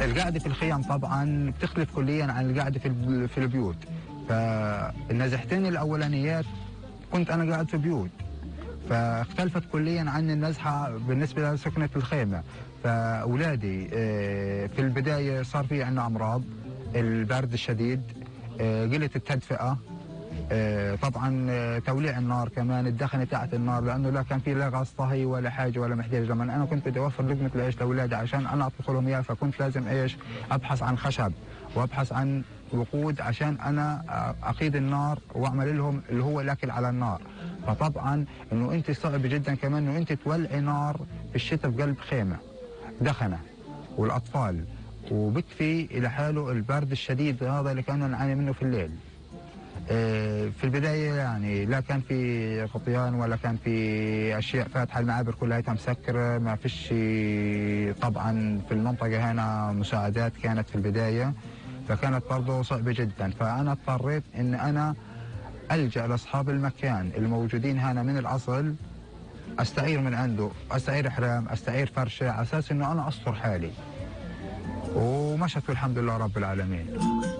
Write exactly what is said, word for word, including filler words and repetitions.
القعده في الخيام طبعا بتختلف كليا عن القعده في في البيوت. فالنزحتين الاولانيات كنت انا قاعد في بيوت، فاختلفت كليا عن النزحه بالنسبه لسكنه الخيمه. فاولادي في البدايه صار في عندنا امراض، البرد الشديد، قله التدفئه، طبعا توليع النار كمان، الدخنه تاعت النار، لانه لا كان في لا غاز طهي ولا حاجه ولا محتاج. لما انا كنت بدي اوفر لقمه العيش لاولادي عشان انا اطبخ لهم اياه، فكنت لازم ايش؟ ابحث عن خشب وابحث عن وقود عشان انا اقيد النار واعمل لهم اللي هو الاكل على النار. فطبعا انه انت صعب جدا كمان انه انت تولعي نار في الشتاء في قلب خيمه دخنه والاطفال، وبكفي الى حاله البرد الشديد هذا اللي كنا نعاني منه في الليل. في البدايه يعني لا كان في غطيان ولا كان في اشياء فاتحه، المعابر كلها مسكره، ما فيش طبعا في المنطقه هنا مساعدات كانت في البدايه، فكانت برضه صعبه جدا. فانا اضطريت ان انا الجا لاصحاب المكان الموجودين هنا من الاصل، استعير من عنده، استعير حرام، استعير فرشه، على اساس انه انا استر حالي، ومشت والحمد لله رب العالمين.